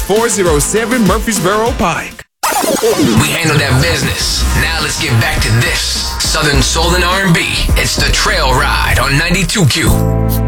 407 Murfreesboro Pike. We handle that business. Now let's get back to this. Southern Soul and R&B. It's The Trail Ride on 92Q.